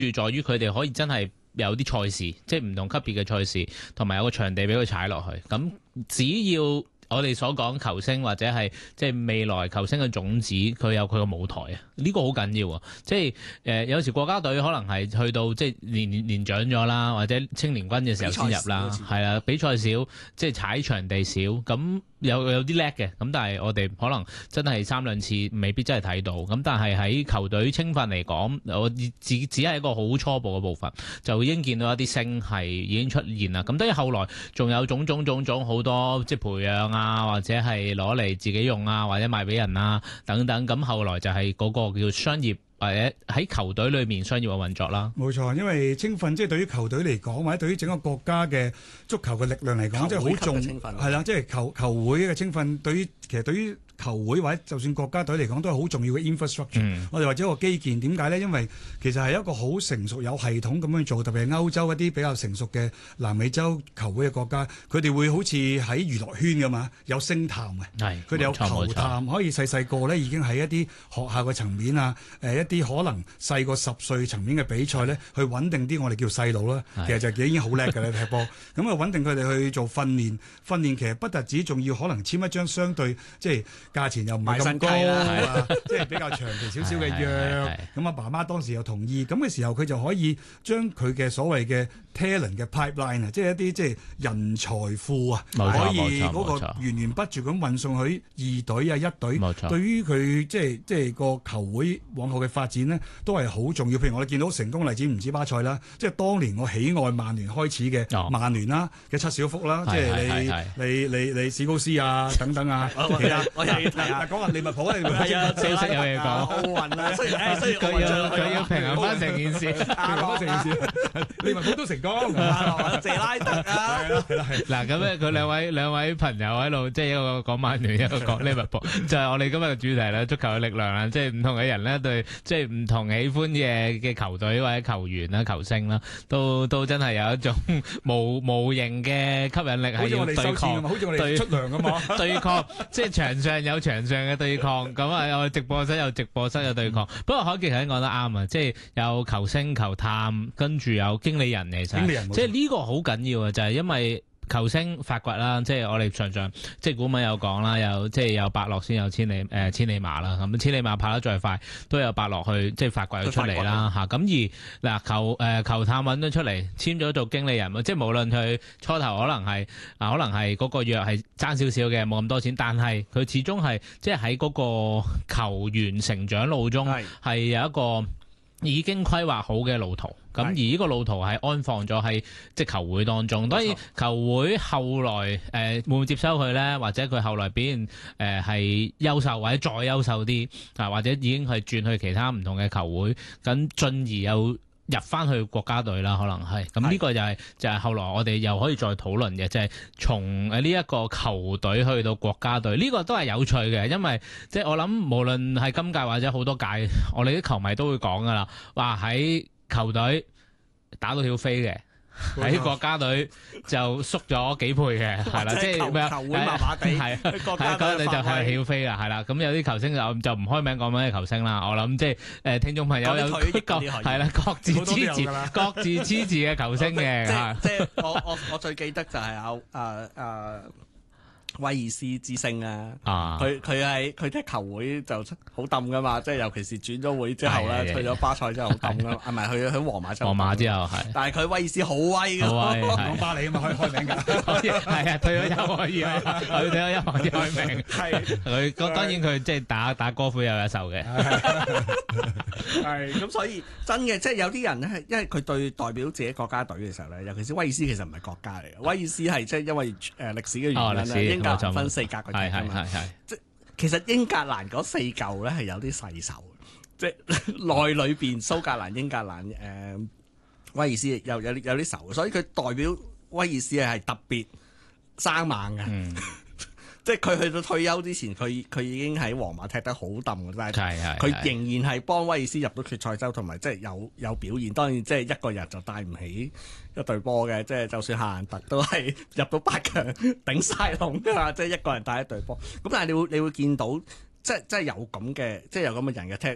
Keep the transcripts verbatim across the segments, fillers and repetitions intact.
住在於佢哋可以真係有啲賽事，即係唔同級別嘅賽事，同埋有個場地俾佢踩落去。咁只要我哋所講球星或者係即係未來球星嘅種子，佢有佢個舞台啊！呢、這個好緊要啊！即係誒、呃、有時國家隊可能係去到即係年年年長咗啦，或者青年軍嘅時候先入啦，係啊，比賽少，即係踩場地少，咁有有啲叻嘅，咁但係我哋可能真係三兩次未必真係睇到，咁但係喺球隊青訓嚟講，我只只係一個好初步嘅部分，就已經見到一啲星係已經出現啦。咁當然後來仲有種種種種好多即係培養啊，或者係攞嚟自己用啊，或者賣俾人啊等等。咁後來就係嗰個叫商業或者喺球隊裏面商業嘅運作啦。 冇錯，因為青訓即係對於球隊嚟講，或者對於整個國家嘅足球嘅力量嚟講，即係好重係啦。即係球球會嘅青訓，對於其實對於球會或者就算國家隊嚟講，都係好重要嘅 infrastructure。嗯、我哋或者一個基建，點解呢？因為其實係一個好成熟有系統咁樣做，特別係歐洲一啲比較成熟嘅南美洲球會嘅國家，佢哋會好似喺娛樂圈㗎嘛，有星探嘅。係，佢哋有球探，可以細細個咧已經喺一啲學校嘅層面啊，誒一啲可能細過十歲層面嘅比賽咧，去穩定啲我哋叫細路啦。其實就已經好叻㗎啦，踢波。咁啊穩定佢哋去做訓練，訓練其實不特止，仲要可能簽一張相對即係價錢又唔係咁高啊，即係比較長期少少嘅約。咁阿爸媽當時又同意，咁嘅時候佢就可以將佢嘅所謂嘅 talent 嘅 pipeline 啊，即係一啲即係人才庫啊，可以嗰個源源不絕咁運送去二隊啊一隊。冇錯，對於佢即係即係個球會往後嘅發展呢，都係好重要。譬如我哋見到成功例子唔止巴塞啦，即係當年我喜愛曼聯開始嘅曼聯啦嘅七小福啦，即係你你你你史高斯啊等等啊，其他我又要睇下講下利物浦啊，係啊，消息有嘢講奧運啊，雖然誒雖然佢要佢要平衡翻成件事，平衡翻成件事，利物浦都成功，謝拉特啊，係啦係嗱咁咧，佢兩位兩位朋友喺度，即係一個講曼聯，一個講利物浦，就係我哋今日嘅主題啦，足球嘅力量啦，即係唔同嘅人咧對，即係唔同喜歡嘅嘅球隊或者球員啦、球星啦，都都真係有一種無無形嘅吸引力係要對抗，好似我哋出糧㗎嘛，對抗即係場上有場上嘅對抗，咁啊有直播室有直播室嘅對抗。不過海傑頭先講得啱啊，即係有球星、球探，跟住有經理人嚟，經理人即係呢個好緊要啊，就係因為球星發掘啦，即係我哋常常即係古文有講啦，有即係有伯樂先有千里誒、呃、千里馬啦，咁千里馬跑得再快都有伯樂去即係發掘咗出嚟啦嚇。咁而嗱球誒、呃、球探揾咗出嚟簽咗做經理人，即係無論佢初頭可能係啊可能係嗰個約係爭少少嘅冇咁多錢，但係佢始終係即係喺嗰個球員成長路中係有一個已經規劃好嘅路途，咁而呢個路途係安放咗喺即係球會當中。當然球會後來誒、呃、會唔會接收佢咧？或者佢後來表現誒係優秀或者再優秀啲啊？或者已經係轉去其他唔同嘅球會，咁進而又入翻去國家隊啦，可能係咁呢個就係、是、就係、是、後來我哋又可以再討論嘅，就係、是、從誒呢一個球隊去到國家隊，呢、這個都係有趣嘅，因為即係我諗無論係今屆或者好多屆，我哋啲球迷都會講噶啦，話喺球隊打到跳飛嘅。喺國家隊就縮咗幾倍嘅，係啦，即係咩啊？球會麻麻地，係國家隊就係曉飛啦，係啦。咁有啲球星就就唔開名講咩球星啦。我諗即係誒聽眾朋友有一個係啦，各自支持各自支持嘅球星嘅。即係我我我最記得就係阿阿阿威爾斯之星啊！佢佢係佢踢球會就好冧噶嘛，即係尤其是轉咗會之後咧，去咗巴塞之後好冧噶，係咪去去皇馬之後？皇馬之後係，但係佢威爾斯好威噶，講巴黎啊嘛，可以開名㗎，係啊，退咗休可以啊，佢退咗休可以開名，係佢當然佢即係打打歌夫有一手嘅，係咁所以真嘅，即係有啲人咧，因為佢對代表自己國家隊嘅時候咧，尤其是威爾斯其實唔係國家嚟嘅，威爾斯係即係因為誒歷史嘅原因咧。英格蘭分四格嘅嘢㗎嘛，即係其實英格蘭嗰四嚿咧係有啲世仇，即係內裏邊蘇格蘭、英格蘭、誒、呃、威爾斯有有有啲仇，所以佢代表威爾斯係特別生猛嘅。嗯即係佢去到退休之前，佢佢已經喺皇馬踢得好冧嘅，但係佢仍然係幫威爾斯入到決賽周，同埋即係有有表現。當然即係一個人就帶唔起一隊波嘅，即係就算夏蘭特都係入到八強頂晒籠㗎嘛，即係一個人帶一隊波。咁但係你會你會見到，即係即係有咁嘅，即係有咁嘅人嘅踢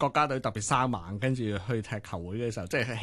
國家隊特別生猛，跟住去踢球會嘅時候，即係